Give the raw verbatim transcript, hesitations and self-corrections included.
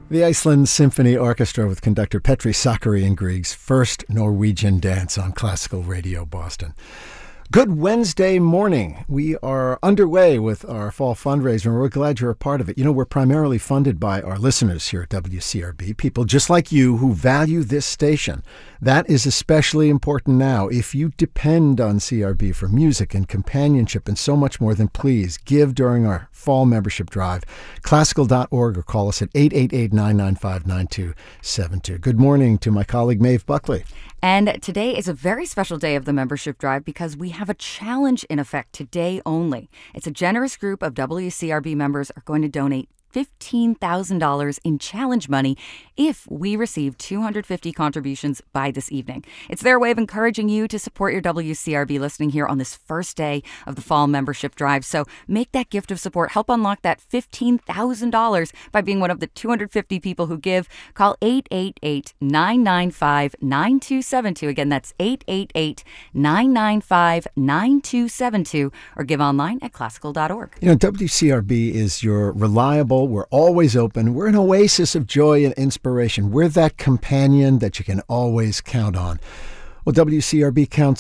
The Iceland Symphony Orchestra with conductor Petri Sakari and Grieg's first Norwegian dance on Classical Radio Boston. Good Wednesday morning. We are underway with our fall fundraiser, and we're glad you're a part of it. You know, we're primarily funded by our listeners here at W C R B, people just like you who value this station. That is especially important now. If you depend on C R B for music and companionship and so much more, then please give during our fall membership drive. Classical dot org or call us at eight eight eight, nine nine five, nine two seven two. Good morning to my colleague Maeve Buckley. And today is a very special day of the membership drive because we have a challenge in effect today only. It's a generous group of W C R B members are going to donate fifteen thousand dollars in challenge money if we receive two hundred fifty contributions by this evening. It's their way of encouraging you to support your W C R B listening here on this first day of the fall membership drive. So make that gift of support. Help unlock that fifteen thousand dollars by being one of the two hundred fifty people who give. Call eight eight eight, nine nine five, nine two seven two. Again, that's eight eight eight, nine nine five, nine two seven two or give online at classical dot org. You know, W C R B is your reliable, we're always open, we're an oasis of joy and inspiration. We're that companion that you can always count on. Well, W C R B counts